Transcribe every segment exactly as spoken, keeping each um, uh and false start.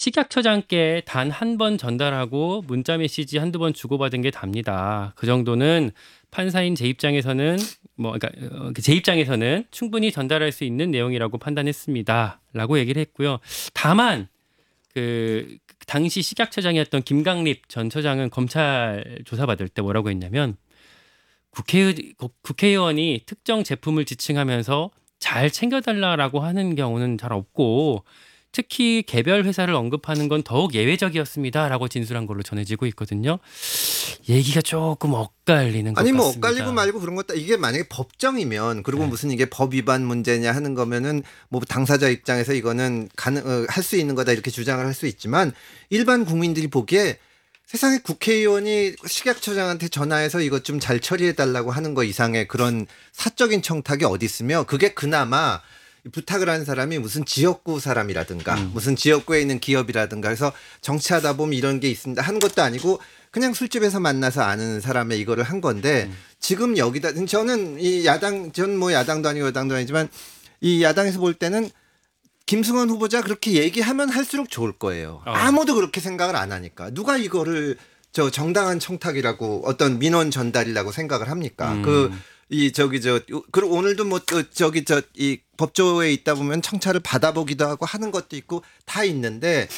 식약처장께 단 한 번 전달하고 문자 메시지 한두 번 주고받은 게 답니다. 그 정도는 판사인 제 입장에서는 뭐 그러니까 제 입장에서는 충분히 전달할 수 있는 내용이라고 판단했습니다라고 얘기를 했고요. 다만 그 당시 식약처장이었던 김강립 전 처장은 검찰 조사받을 때 뭐라고 했냐면 국회, 국회의원이 특정 제품을 지칭하면서 잘 챙겨달라고 하는 경우는 잘 없고 특히 개별 회사를 언급하는 건 더욱 예외적이었습니다라고 진술한 걸로 전해지고 있거든요. 얘기가 조금 엇갈리는 것 아니 뭐 같습니다. 엇갈리고 말고 그런 것도 이게 만약에 법정이면 그리고 네. 무슨 이게 법 위반 문제냐 하는 거면은 뭐 당사자 입장에서 이거는 가능 어, 할 수 있는 거다 이렇게 주장을 할 수 있지만 일반 국민들이 보기에 세상에 국회의원이 식약처장한테 전화해서 이것 좀 잘 처리해 달라고 하는 거 이상의 그런 사적인 청탁이 어디 있으며 그게 그나마 부탁을 하는 사람이 무슨 지역구 사람이라든가 음. 무슨 지역구에 있는 기업이라든가 해서 정치하다 보면 이런 게 있습니다 하는 것도 아니고 그냥 술집에서 만나서 아는 사람의 이거를 한 건데 음. 지금 여기다 저는 이 야당 전 뭐 야당도 아니고 여당도 아니지만 이 야당에서 볼 때는 김승원 후보자 그렇게 얘기하면 할수록 좋을 거예요. 어. 아무도 그렇게 생각을 안 하니까 누가 이거를 저 정당한 청탁이라고 어떤 민원 전달이라고 생각을 합니까? 음. 그 이 저기 저 그리고 오늘도 뭐 저기 저 이 법조에 있다 보면 청찰을 받아보기도 하고 하는 것도 있고 다 있는데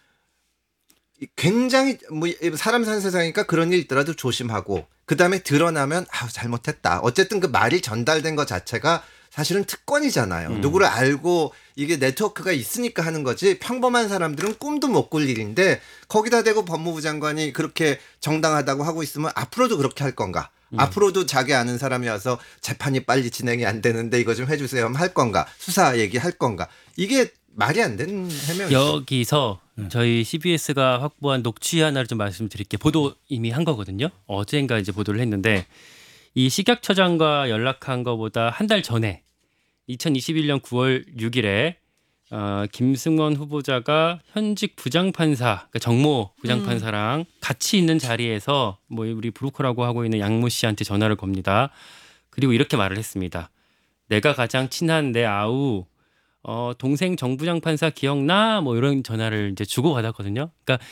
굉장히 뭐 사람 사는 세상이니까 그런 일 있더라도 조심하고 그 다음에 드러나면 아 잘못했다. 어쨌든 그 말이 전달된 것 자체가 사실은 특권이잖아요. 음. 누구를 알고 이게 네트워크가 있으니까 하는 거지 평범한 사람들은 꿈도 못 꿀 일인데 거기다 대고 법무부 장관이 그렇게 정당하다고 하고 있으면 앞으로도 그렇게 할 건가? 음. 앞으로도 자기 아는 사람이 와서 재판이 빨리 진행이 안 되는데 이거 좀 해주세요 하면 할 건가? 수사 얘기할 건가? 이게 말이 안 되는 해명이죠. 여기서 저희 씨비에스가 확보한 녹취 하나를 좀 말씀드릴게요. 보도 이미 한 거거든요. 어젠가 이제 보도를 했는데 이 식약처장과 연락한 것보다 한 달 전에 이천이십일 년 구월 육일에 어, 김승원 후보자가 현직 부장판사, 그러니까 정모 부장판사랑 음. 같이 있는 자리에서 뭐 우리 브로커라고 하고 있는 양모 씨한테 전화를 겁니다. 그리고 이렇게 말을 했습니다. 내가 가장 친한 내 아우 어, 동생 정 부장판사 기억나? 뭐 이런 전화를 이제 주고 받았거든요. 그러니까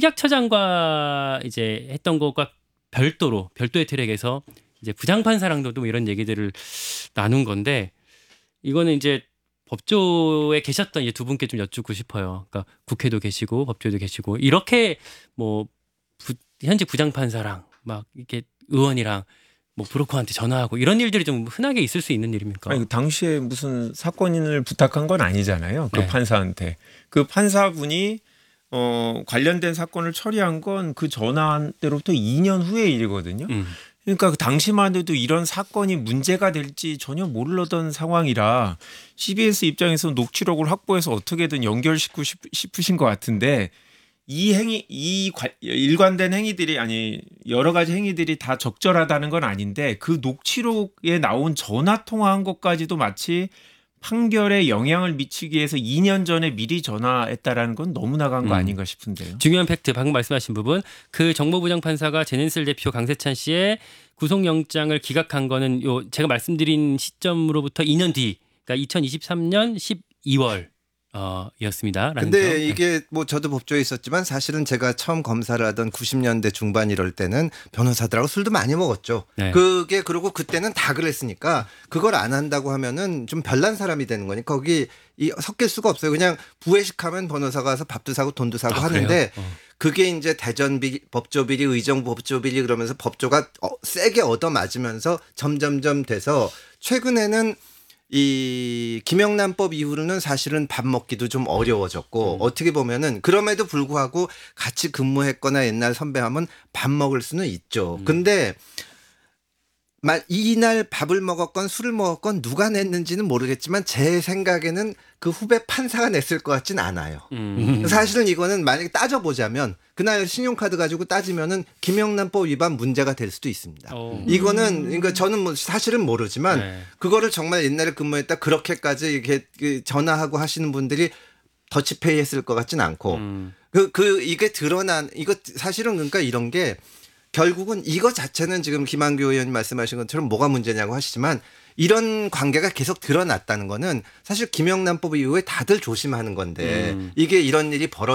식약처장과 이제 했던 것과 별도로 별도의 트랙에서 이제 부장판사랑도 또 이런 얘기들을 나눈 건데 이거는 이제 법조에 계셨던 이제 두 분께 좀 여쭙고 싶어요. 그러니까 국회도 계시고 법조도 계시고 이렇게 뭐 부, 현직 부장판사랑 막 이렇게 의원이랑 뭐 브로커한테 전화하고 이런 일들이 좀 흔하게 있을 수 있는 일입니까? 아니, 당시에 무슨 사건인을 부탁한 건 아니잖아요. 그 네. 판사한테. 그 판사분이 어, 관련된 사건을 처리한 건 그 전화 때로부터 이 년 후의 일이거든요. 음. 그러니까 그 당시만 해도 이런 사건이 문제가 될지 전혀 모르던 상황이라 씨비에스 입장에서 녹취록을 확보해서 어떻게든 연결시키고 싶으신 것 같은데 이 행위, 이 일관된 행위들이 아니 여러 가지 행위들이 다 적절하다는 건 아닌데 그 녹취록에 나온 전화 통화한 것까지도 마치 판결에 영향을 미치기 위해서 이 년 전에 미리 전화했다라는 건 너무 나간 거 음. 아닌가 싶은데요. 중요한 팩트 방금 말씀하신 부분 그 정모부장판사가 제넨슬 대표 강세찬 씨의 구속영장을 기각한 거는 요 제가 말씀드린 시점으로부터 이 년 뒤 그러니까 이천이십삼 년 십이월 어, 였습니다. 근데 점. 이게 뭐 저도 법조에 있었지만 사실은 제가 처음 검사를 하던 구십 년대 중반 이럴 때는 변호사들하고 술도 많이 먹었죠. 네. 그게 그리고 그때는 다 그랬으니까 그걸 안 한다고 하면은 좀 별난 사람이 되는 거니까 거기 이 섞일 수가 없어요. 그냥 부회식하면 변호사가 와서 밥도 사고 돈도 사고 아, 하는데 어. 그게 이제 대전비리, 법조비리, 의정부 법조비리 그러면서 법조가 어, 세게 얻어맞으면서 점점점 돼서 최근에는 이 김영란법 이후로는 사실은 밥 먹기도 좀 어려워졌고 음. 어떻게 보면은 그럼에도 불구하고 같이 근무했거나 옛날 선배하면 밥 먹을 수는 있죠. 음. 근데 이날 밥을 먹었건 술을 먹었건 누가 냈는지는 모르겠지만 제 생각에는 그 후배 판사가 냈을 것 같진 않아요. 음. 사실은 이거는 만약에 따져보자면 그날 신용카드 가지고 따지면은 김영란법 위반 문제가 될 수도 있습니다. 오. 이거는 그러니까 저는 뭐 사실은 모르지만 네. 그거를 정말 옛날에 근무했다 그렇게까지 이렇게 전화하고 하시는 분들이 더치페이 했을 것 같진 않고 음. 그, 그 이게 드러난 이거 사실은 그러니까 이런 게 결국은 이거 자체는 지금 김한규 의원님 말씀하신 것처럼 뭐가 문제냐고 하시지만 이런 관계가 계속 드러났다는 거는 사실 김영란법 이후에 다들 조심하는 건데 음. 이게 이런 일이 벌어